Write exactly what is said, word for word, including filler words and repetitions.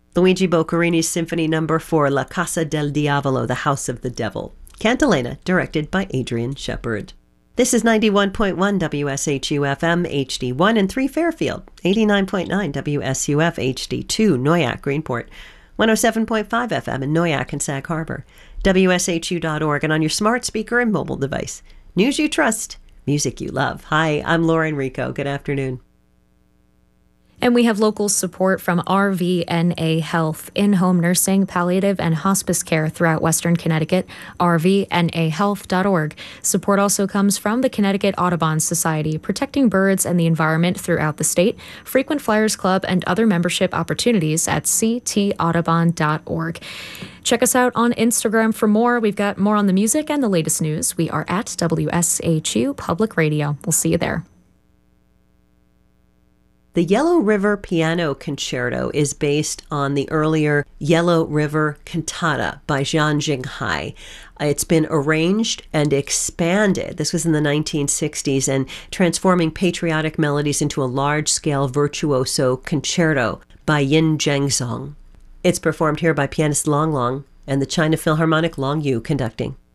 Luigi Boccherini's Symphony Number four, La Casa del Diavolo, The House of the Devil. Cantilena, directed by Adrian Shepard. This is ninety-one point one W S H U F M H D one and three Fairfield, eighty-nine point nine W S U F H D two Noyak Greenport, one oh seven point five F M in Noyak and Sag Harbor, W S H U dot org, and on your smart speaker and mobile device. News you trust, music you love. Hi, I'm Lauren Rico. Good afternoon. And we have local support from R V N A Health, in-home nursing, palliative, and hospice care throughout Western Connecticut, R V N A health dot org. Support also comes from the Connecticut Audubon Society, protecting birds and the environment throughout the state, Frequent Flyers Club, and other membership opportunities at c t audubon dot org. Check us out on Instagram for more. We've got more on the music and the latest news. We are at W S H U Public Radio. We'll see you there. The Yellow River Piano Concerto is based on the earlier Yellow River Cantata by Zhang Jinghai. It's been arranged and expanded. This was in the nineteen sixties, and transforming patriotic melodies into a large-scale virtuoso concerto by Yin Zhengzong. It's performed here by pianist Long Long and the China Philharmonic Long Yu conducting.